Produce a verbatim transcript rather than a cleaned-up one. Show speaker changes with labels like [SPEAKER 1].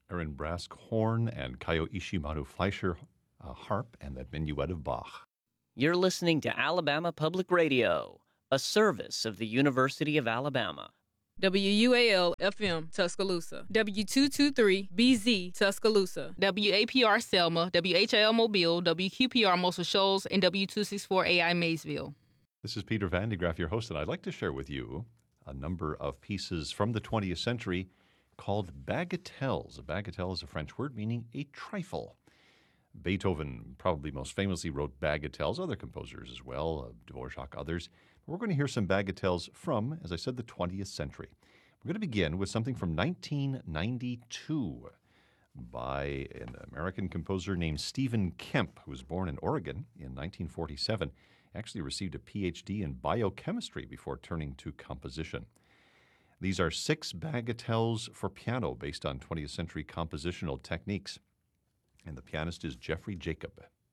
[SPEAKER 1] Aaron Brask horn and Kayo Ishimaru Fleischer uh, harp and that minuet of Bach.
[SPEAKER 2] You're listening to Alabama Public Radio, a service of the University of Alabama.
[SPEAKER 3] W U A L F M Tuscaloosa, W two twenty-three B Z Tuscaloosa, W A P R Selma, W H L Mobile, W Q P R Muscle Shoals, and W two sixty-four A I Maysville.
[SPEAKER 1] This is Peter Van de Graaf, your host, and I'd like to share with you a number of pieces from the twentieth century called bagatelles. A bagatelle is a French word meaning a trifle. Beethoven probably most famously wrote bagatelles, other composers as well, uh, Dvorak, others. We're going to hear some bagatelles from, as I said, the twentieth century. We're going to begin with something from nineteen ninety-two by an American composer named Stephen Kemp, who was born in Oregon in nineteen forty-seven. Actually received a P H D in biochemistry before turning to composition. These are six bagatelles for piano based on twentieth century compositional techniques. And the pianist is Jeffrey Jacob.